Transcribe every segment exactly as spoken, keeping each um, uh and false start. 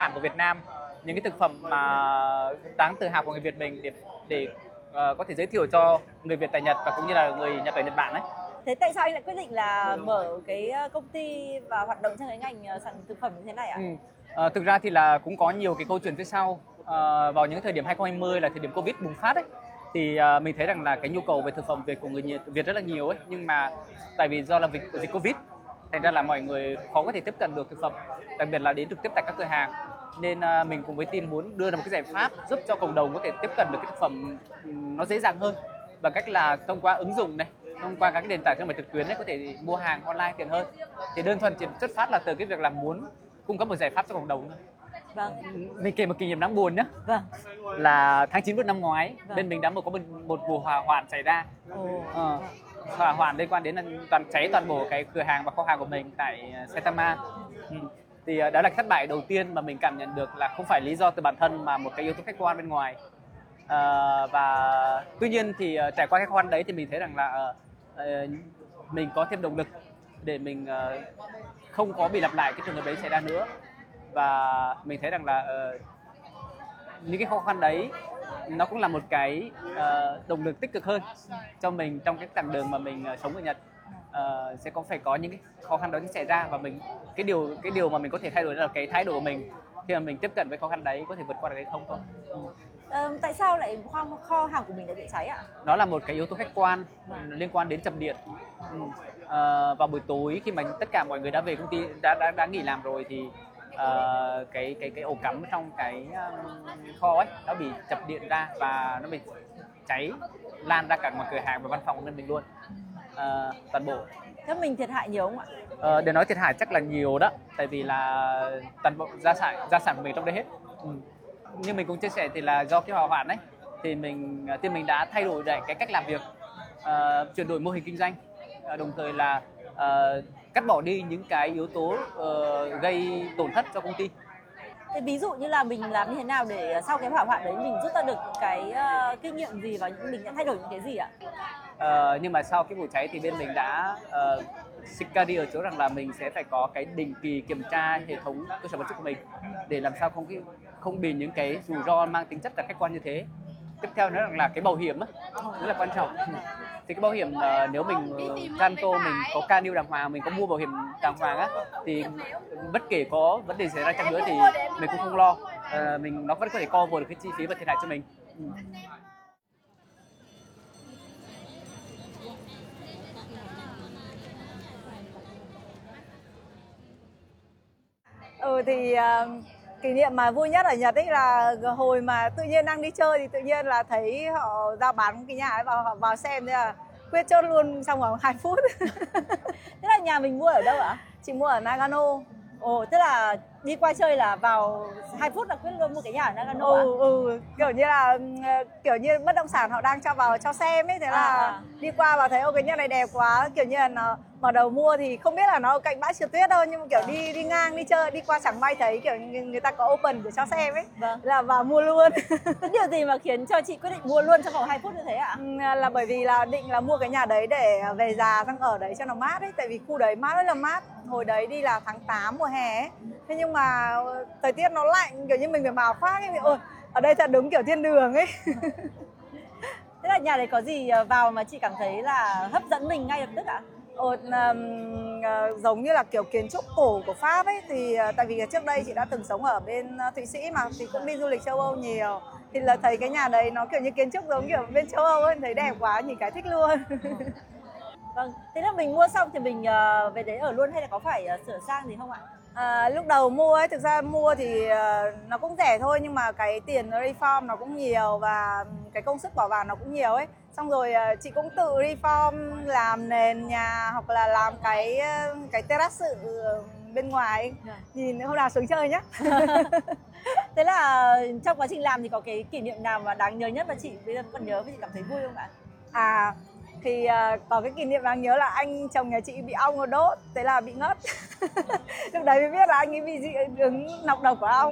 sản của Việt Nam, những cái thực phẩm mà đáng tự hào của người Việt mình để để uh, có thể giới thiệu cho người Việt tại Nhật và cũng như là người Nhật ở Nhật Bản đấy. Thế tại sao anh lại quyết định là mở cái công ty và hoạt động trong cái ngành sản thực phẩm như thế này ạ? Ừ. À, thực ra thì là cũng có nhiều cái câu chuyện phía sau. À, vào những thời điểm hai không hai không là thời điểm Covid bùng phát ấy, thì uh, mình thấy rằng là cái nhu cầu về thực phẩm Việt của người Nhật, Việt rất là nhiều ấy, nhưng mà tại vì do là dịch, dịch Covid thành ra là mọi người khó có thể tiếp cận được thực phẩm, đặc biệt là đến trực tiếp tại các cửa hàng, nên uh, mình cùng với team muốn đưa ra một cái giải pháp giúp cho cộng đồng có thể tiếp cận được cái thực phẩm nó dễ dàng hơn bằng cách là thông qua ứng dụng này, thông qua các nền tảng thương mại trực tuyến ấy, có thể mua hàng online tiện hơn. Thì đơn thuần chỉ xuất phát là từ cái việc là muốn cung cấp một giải pháp cho cộng đồng thôi. Vâng. Mình kể một kỷ niệm đáng buồn nhé. Vâng. Là tháng chín năm ngoái, vâng. bên mình đã một có một, một vụ hỏa hoạn xảy ra. Ồ. Ờ, hỏa hoạn liên quan đến là toàn cháy toàn bộ cái cửa hàng và kho hàng của mình tại Saitama. Ừ. Thì đó là thất bại đầu tiên mà mình cảm nhận được là không phải lý do từ bản thân mà một cái yếu tố khách quan bên ngoài. À, và tuy nhiên thì uh, trải qua cái khó khăn đấy thì mình thấy rằng là uh, uh, mình có thêm động lực để mình uh, không có bị lặp lại cái trường hợp đấy xảy ra nữa, và mình thấy rằng là uh, những cái khó khăn đấy nó cũng là một cái uh, động lực tích cực hơn cho mình trong cái chặng đường mà mình uh, sống ở Nhật. Uh, sẽ có phải có những cái khó khăn đó xảy ra, và mình cái điều cái điều mà mình có thể thay đổi là cái thái độ của mình khi mà mình tiếp cận với khó khăn đấy, có thể vượt qua được hay không thôi. Ừ. Ờ, tại sao lại kho, kho hàng của mình lại bị cháy ạ? Đó là một cái yếu tố khách quan liên quan đến chập điện. Ừ. À, vào buổi tối khi mà tất cả mọi người đã về công ty, đã đã, đã nghỉ làm rồi thì uh, cái cái cái ổ cắm trong cái um, kho ấy nó bị chập điện ra và nó bị cháy lan ra cả ngoài cửa hàng và văn phòng của mình luôn, uh, toàn bộ. Thế mình thiệt hại nhiều không ạ? Uh, để nói thiệt hại chắc là nhiều đó, tại vì là toàn bộ gia sản gia sản của mình trong đây hết. Ừ. Như mình cũng chia sẻ thì là do cái hỏa hoạn ấy thì mình team mình đã thay đổi lại cái cách làm việc, uh, chuyển đổi mô hình kinh doanh, uh, đồng thời là uh, cắt bỏ đi những cái yếu tố uh, gây tổn thất cho công ty. Thế ví dụ như là mình làm như thế nào để sau cái hỏa hoạn đấy mình rút ra được cái uh, kinh nghiệm gì và mình đã thay đổi những cái gì ạ? Uh, nhưng mà sau cái vụ cháy thì bên mình đã uh, xích ca đi ở chỗ rằng là mình sẽ phải có cái định kỳ kiểm tra hệ thống cơ sở vật chất của mình để làm sao không cái không bị những cái rủi ro mang tính chất là khách quan như thế. Tiếp theo nữa là cái bảo hiểm á, rất là quan trọng. Thì cái bảo hiểm uh, nếu mình uh, Kanto mình có Canil đàng hoàng, mình có mua bảo hiểm đàng hoàng á, thì bất kể có vấn đề xảy ra chăng nữa thì mình cũng không lo, uh, mình nó vẫn có thể cover được cái chi phí và thiệt hại cho mình. Ừ. Ừ thì uh, kỷ niệm mà vui nhất ở Nhật ấy là hồi mà tự nhiên đang đi chơi thì tự nhiên là thấy họ giao bán cái nhà ấy, vào họ vào xem, thế là quyết chốt luôn trong vòng hai phút. Thế là nhà mình mua ở đâu ạ? Chị mua ở Nagano. Ồ, tức là đi qua chơi là vào hai phút là quyết luôn mua cái nhà ở Nagano. Ừ, à? ừ, kiểu như là kiểu như bất động sản họ đang cho vào cho xem ấy, thế là à, à. đi qua và thấy ô cái nhà này đẹp quá, kiểu như là nó mở đầu mua thì không biết là nó ở cạnh bãi trượt tuyết đâu, nhưng mà kiểu đi đi ngang đi chơi đi qua chẳng may thấy kiểu người ta có open để cho xem ấy, vâng. Là vào mua luôn. Điều gì mà khiến cho chị quyết định mua luôn trong vòng hai phút như thế ạ? À? Là bởi vì là định là mua cái nhà đấy để về già sang ở đấy cho nó mát ấy, tại vì khu đấy mát rất là mát. Hồi đấy đi là tháng tám mùa hè ấy. Thế nhưng mà thời tiết nó lạnh, kiểu như mình phải mặc khoác ấy, ôi ở đây thật đúng kiểu thiên đường ấy. Thế là nhà đấy có gì vào mà chị cảm thấy là hấp dẫn mình ngay lập tức ạ? Ồ, um, uh, giống như là kiểu kiến trúc cổ của Pháp ấy, thì uh, tại vì trước đây chị đã từng sống ở bên uh, Thụy Sĩ mà, thì cũng đi du lịch châu Âu nhiều, thì là thấy cái nhà đấy nó kiểu như kiến trúc giống kiểu bên châu Âu ấy, thấy đẹp quá, nhìn cái thích luôn. Vâng, thế là mình mua xong thì mình uh, về đấy ở luôn hay là có phải uh, sửa sang gì không ạ? À, lúc đầu mua ấy, thực ra mua thì uh, nó cũng rẻ thôi, nhưng mà cái tiền reform nó cũng nhiều và cái công sức bỏ vào nó cũng nhiều ấy. Xong rồi uh, chị cũng tự reform làm nền nhà hoặc là làm cái cái terrace bên ngoài. Yeah. Nhìn hôm nào xuống chơi nhé. Thế là trong quá trình làm thì có cái kỷ niệm nào mà đáng nhớ nhất mà chị bây giờ còn nhớ và chị cảm thấy vui không ạ? À, thì uh, có cái kỷ niệm đáng nhớ là anh chồng nhà chị bị ong nó đốt, thế là bị ngất. Lúc đấy mới biết là anh ấy bị dị ứng nọc độc của ong.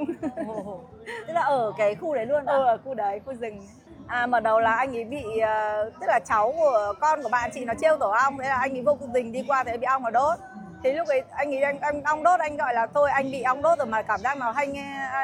Thế là ở cái khu đấy luôn à? Ừ, ở khu đấy, khu rừng. À, mở đầu là anh ấy bị, uh, tức là cháu của con của bạn chị nó trêu tổ ong, thế là anh ấy vô tình đi qua thế bị ong nó đốt. Thế lúc ấy anh ấy anh, anh ong đốt, anh gọi là thôi anh bị ong đốt rồi mà cảm giác nó hay nghe